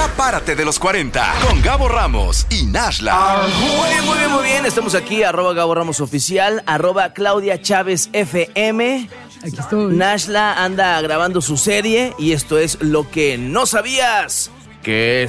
Ya párate de los 40 con Gabo Ramos y Nashla. Muy bien. Estamos aquí, @Gabo Ramos Oficial, @Claudia Chávez FM. Aquí estoy. Nashla anda grabando su serie y esto es Lo que no sabías. ¿Qué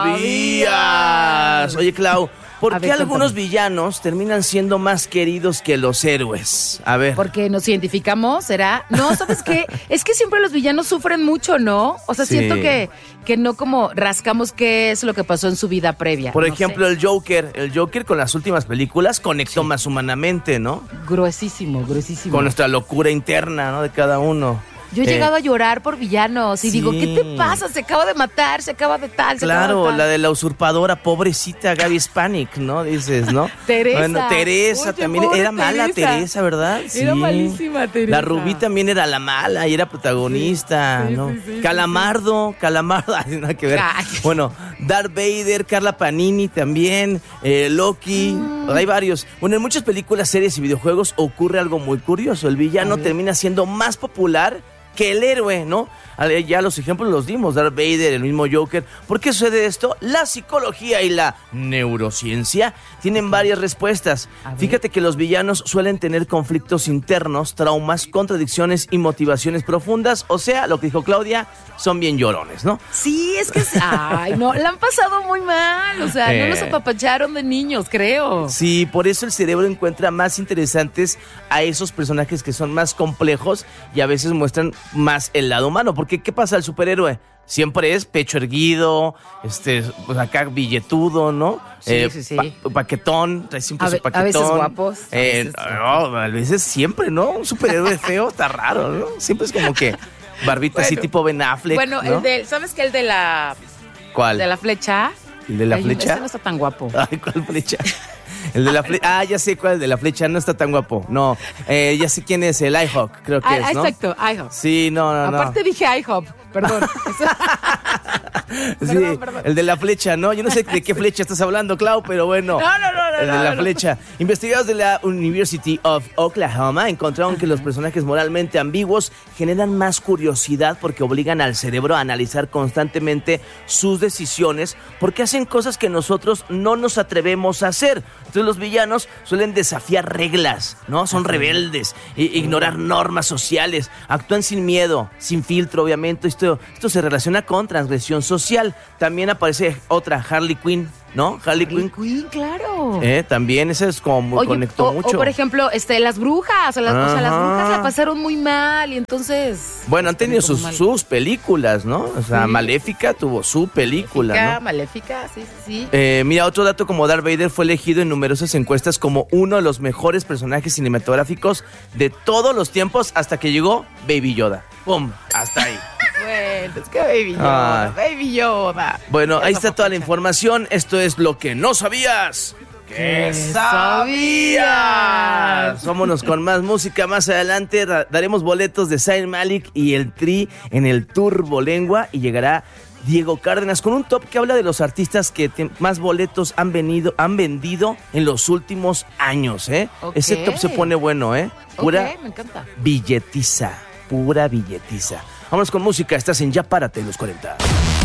sabías? Oye, Clau, ¿por qué algunos villanos terminan siendo más queridos que los héroes? A ver. Porque nos identificamos, ¿será? No, ¿sabes qué? Es que siempre los villanos sufren mucho, ¿no? O sea, Sí. siento que no como rascamos qué es lo que pasó en su vida previa. Por no ejemplo, sé. el Joker con las últimas películas conectó más humanamente, ¿no? Gruesísimo. Con nuestra locura interna, ¿no? De cada uno. Yo he llegado a llorar por villanos y sí. digo, ¿qué te pasa? Se acaba de matar, se acaba de tal, se acaba Claro, de tal. la de la usurpadora, pobrecita Gaby Spanik, ¿no? Dices, ¿no? Teresa. Bueno, Teresa Oye, también pobre era mala, Teresa, ¿verdad? Era malísima, Teresa. La Rubí también era la mala y era protagonista, Sí, ¿no? sí, Calamardo, ay, nada que ver. Ay. Bueno, Darth Vader, Carla Panini también, Loki, hay varios. Bueno, en muchas películas, series y videojuegos ocurre algo muy curioso. El villano termina siendo más popular que el héroe, ¿no? Ya los ejemplos los dimos, Darth Vader, el mismo Joker. ¿Por qué sucede esto? La psicología y la neurociencia tienen varias respuestas. Fíjate que los villanos suelen tener conflictos internos, traumas, contradicciones y motivaciones profundas. O sea, lo que dijo Claudia, son bien llorones, ¿no? Sí, es que... Ay, no, la han pasado muy mal. O sea, no los apapacharon de niños, creo. Sí, por eso el cerebro encuentra más interesantes a esos personajes que son más complejos y a veces muestran más el lado humano. Porque, ¿qué pasa al superhéroe? Siempre es pecho erguido, pues acá billetudo, ¿no? Sí. Paquetón, trae siempre su paquetón. A veces guapos. A veces siempre, ¿no? Un superhéroe feo está raro, ¿no? Siempre es como que barbita así tipo Ben Affleck, Bueno, ¿no? ¿sabes qué? El de la... ¿Cuál? De la flecha. ¿El de la Ay, flecha? Ese no está tan guapo. Ay, ¿cuál flecha? El de la flecha. Ah, ya sé cuál, el de la flecha, no está tan guapo. No, ya sé quién es, el IHOP, creo que es, ¿no? Exacto, IHOP. Sí, no. Aparte dije IHOP, perdón. Sí, Perdón. el de la flecha, ¿no? Yo no sé de qué flecha estás hablando, Clau, pero bueno. No. El de la flecha. Investigadores de la University of Oklahoma encontraron que los personajes moralmente ambiguos generan más curiosidad porque obligan al cerebro a analizar constantemente sus decisiones porque hacen cosas que nosotros no nos atrevemos a hacer. Entonces los villanos suelen desafiar reglas, ¿no? Son rebeldes, ignorar normas sociales, actúan sin miedo, sin filtro, obviamente. Esto se relaciona con transgresión social. También aparece otra, Harley Quinn, ¿no? Harley Quinn, claro. también esa es como Oye, conectó mucho. O por ejemplo, las brujas, o sea, las Ajá. brujas la pasaron muy mal y entonces... Bueno, han tenido sus películas, ¿no? O sea, Sí. Maléfica tuvo su película, ¿no? Maléfica, sí. Mira, otro dato, como Darth Vader fue elegido en numerosas encuestas como uno de los mejores personajes cinematográficos de todos los tiempos hasta que llegó Baby Yoda. ¡Pum! Hasta ahí. Bueno, es que Baby Yoda. Bueno, ahí está toda la información. Esto es Lo que no sabías. ¿Qué sabías? Vámonos con más música. Más adelante daremos boletos de Zayn Malik y el Tri en el Turbolengua y llegará Diego Cárdenas con un top que habla de los artistas que más boletos han vendido en los últimos años, ¿eh? Ok. Ese top se pone bueno, ¿eh? Pura Ok, me encanta. billetiza, pura billetiza. Vámonos con música, estás en Ya Párate los 40.